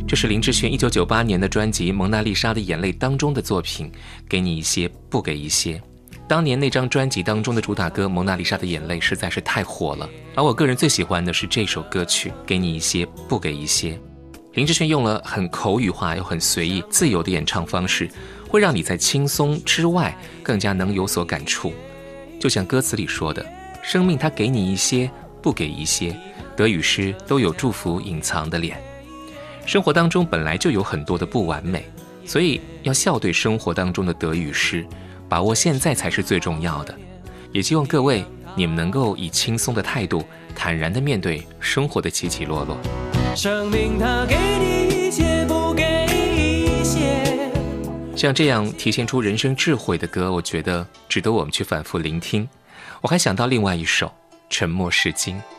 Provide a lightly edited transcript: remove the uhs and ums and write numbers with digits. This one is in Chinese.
这是林志炫1998年的专辑《蒙娜丽莎的眼泪》当中的作品，给你一些，不给一些。当年那张专辑当中的主打歌《蒙娜丽莎的眼泪》实在是太火了，而我个人最喜欢的是这首歌曲《给你一些，不给一些》。林志炫用了很口语化又很随意自由的演唱方式，会让你在轻松之外更加能有所感触。就像歌词里说的，生命它给你一些，不给一些，得与失都有祝福隐藏的脸。生活当中本来就有很多的不完美，所以要笑对生活当中的得与失，把握现在才是最重要的。也希望各位你们能够以轻松的态度坦然地面对生活的起起落落。 生命它给你一些，不给一些。 像这样体现出人生智慧的歌，我觉得值得我们去反复聆听。我还想到另外一首《沉默是金》。